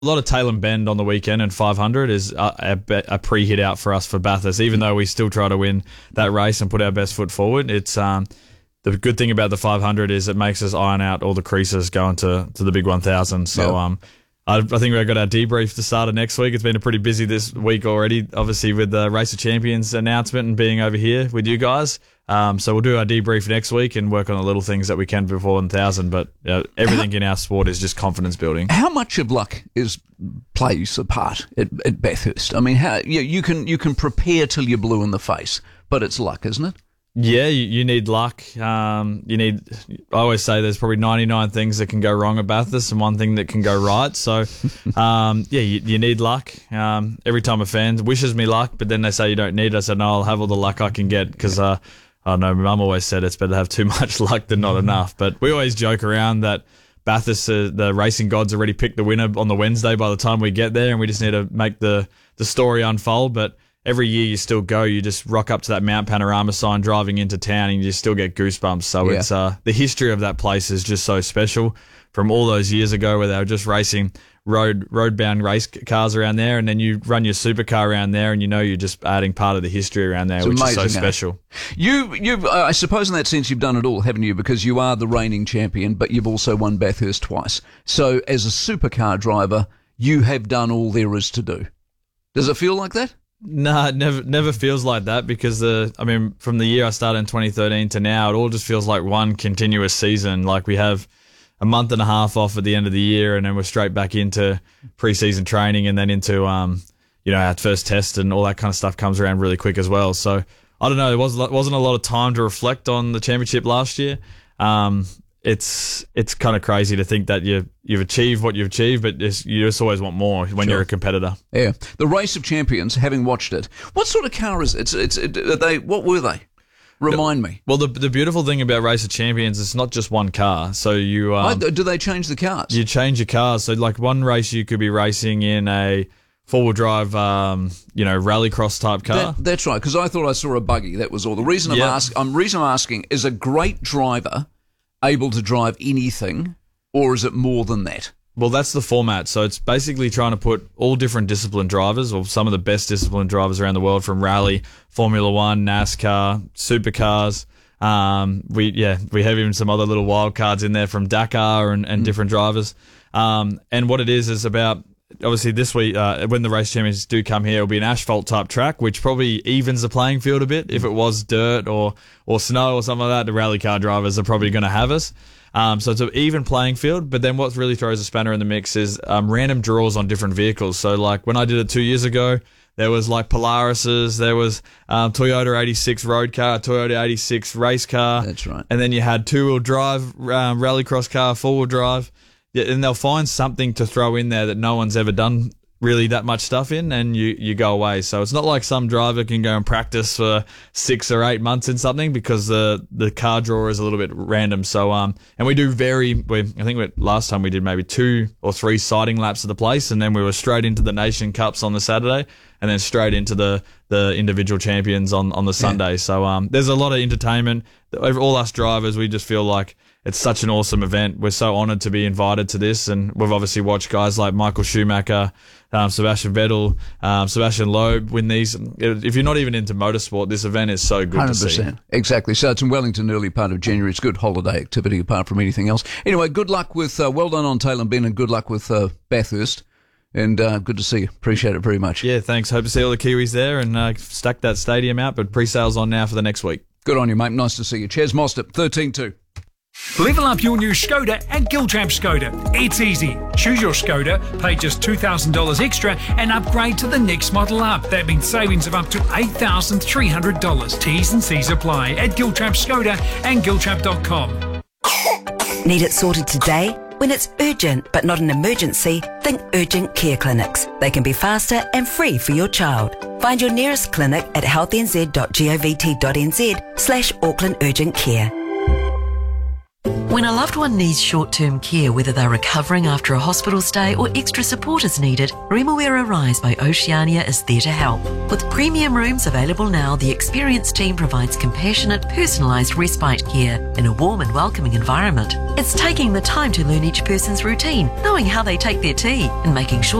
A lot of Tail and Bend on the weekend, and 500 is a pre-hit out for us for Bathurst, even though we still try to win that race and put our best foot forward. It's the good thing about the 500 is it makes us iron out all the creases going to the big 1,000. So I think we've got our debrief to start of next week. It's been a pretty busy this week already, obviously with the Race of Champions announcement and being over here with you guys. So we'll do our debrief next week and work on the little things that we can before 1,000. But everything in our sport is just confidence building. How much of luck plays a part at Bathurst? I mean, you can prepare till you're blue in the face, but it's luck, isn't it? Yeah, you need luck. I always say there's probably 99 things that can go wrong at Bathurst and one thing that can go right. So, you need luck. Every time a fan wishes me luck, but then they say you don't need it, I said, no, I'll have all the luck I can get because, I don't know, my mum always said it's better to have too much luck than not enough. But we always joke around that Bathurst, the racing gods already picked the winner on the Wednesday by the time we get there, and we just need to make the story unfold. But every year you still go, you just rock up to that Mount Panorama sign driving into town and you still get goosebumps. So it's the history of that place is just so special from all those years ago where they were just racing road-bound race cars around there, and then you run your supercar around there and you're just adding part of the history around there, which is so special. You've I suppose in that sense you've done it all, haven't you? Because you are the reigning champion, but you've also won Bathurst twice. So as a supercar driver, you have done all there is to do. Does it feel like that? No, it never feels like that because from the year I started in 2013 to now, it all just feels like one continuous season. Like we have a month and a half off at the end of the year, and then we're straight back into pre-season training, and then into our first test, and all that kind of stuff comes around really quick as well. So I don't know, there wasn't a lot of time to reflect on the championship last year. It's kind of crazy to think that you've achieved what you've achieved, but you just always want more when you're a competitor. Yeah, the Race of Champions. Having watched it, what sort of car is it? What were they? Remind me. Well, the beautiful thing about Race of Champions, it's not just one car. So you do they change the cars? You change your cars. So like one race, you could be racing in a four-wheel drive, rallycross type car. That's right. Because I thought I saw a buggy. That was all. The reason I'm asking is a great driver able to drive anything, or is it more than that? Well, that's the format. So it's basically trying to put all different discipline drivers, or some of the best discipline drivers around the world, from rally, Formula One, NASCAR, supercars. We have even some other little wild cards in there from Dakar and different drivers. And what it is about, obviously this week, when the race champions do come here, it'll be an asphalt type track, which probably evens the playing field a bit. If it was dirt or snow or something like that, the rally car drivers are probably going to have us. So it's an even playing field, but then what really throws a spanner in the mix is random draws on different vehicles. So like when I did it 2 years ago, there was like Polarises, there was Toyota 86 road car, Toyota 86 race car. That's right. And then you had two-wheel drive rallycross car, four-wheel drive. Yeah, and they'll find something to throw in there that no one's ever done really that much stuff in, and you go away. So it's not like some driver can go and practice for 6 or 8 months in something, because the car draw is a little bit random. So and we do last time we did maybe 2 or 3 sighting laps of the place, and then we were straight into the Nation Cups on the Saturday, and then straight into the individual champions on the Sunday. So there's a lot of entertainment. All us drivers, we just feel like it's such an awesome event. We're so honoured to be invited to this, and we've obviously watched guys like Michael Schumacher, Sebastian Vettel, Sebastian Loeb win these. If you're not even into motorsport, this event is so good 100%. To see. Exactly. So it's in Wellington, early part of January. It's good holiday activity apart from anything else. Anyway, good luck with, well done on Tail and Ben, and good luck with Bathurst. And good to see you. Appreciate it very much. Yeah, thanks. Hope to see all the Kiwis there and stack that stadium out, but pre-sale's on now for the next week. Good on you, mate. Nice to see you. Cheers, Mostert, 13-2. Level up your new Skoda at Giltrap Skoda. It's easy. Choose your Skoda, pay just $2,000 extra, and upgrade to the next model up. That means savings of up to $8,300. T's and C's apply at Giltrap Skoda and Giltrap.com. Need it sorted today? When it's urgent but not an emergency, think Urgent Care Clinics. They can be faster and free for your child. Find your nearest clinic at healthnz.govt.nz/Auckland Urgent Care. When a loved one needs short-term care, whether they're recovering after a hospital stay or extra support is needed, Remuera Rise by Oceania is there to help. With premium rooms available now, the experienced team provides compassionate, personalised respite care in a warm and welcoming environment. It's taking the time to learn each person's routine, knowing how they take their tea, and making sure